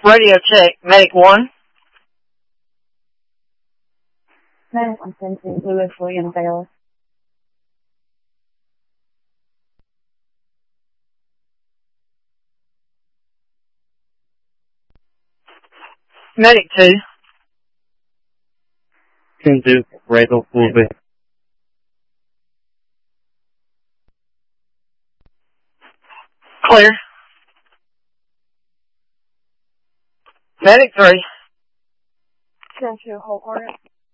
Radio check. Medic 1. Medic 110, Louis William Bayless. Medic 2. 10-2, Rachel, will be. Clear. Medic 3. 10-2, Whole Hornet.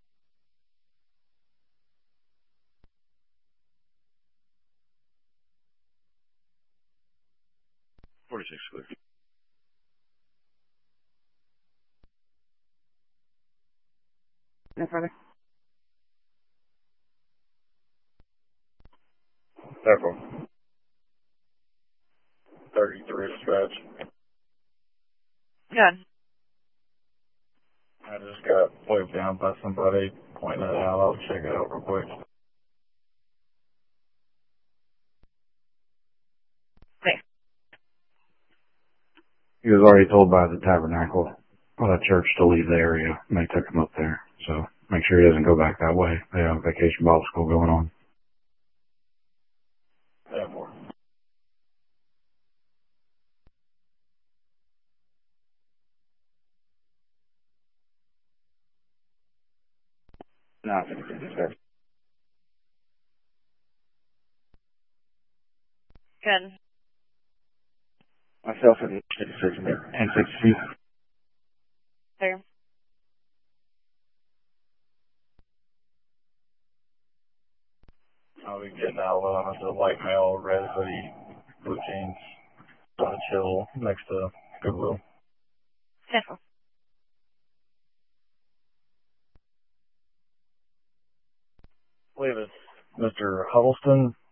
46 clear. No further. Therefore. 33 dispatch. Good. I just got waved down by somebody pointing it out. I'll check it out real quick. Thanks. He was already told by the Tabernacle Church to leave the area, and they took him up there. So make sure he doesn't go back that way. They have Vacation Bible School going on. Therefore. No, 56, sir. Good. Myself and 56 and 60. Clear. I'll be getting out with a white male, red hoodie, blue jeans, on a chill next to Goodwill. Central. I believe it's Mr. Huddleston.